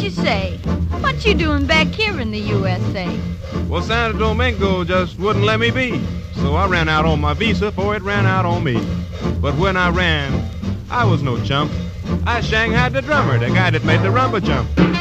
you say? What you doing back here in the USA? Well, Santo Domingo just wouldn't let me be. So I ran out on my visa before it ran out on me. But when I ran, I was no chump. I shanghaied the drummer, the guy that made the rumba jump.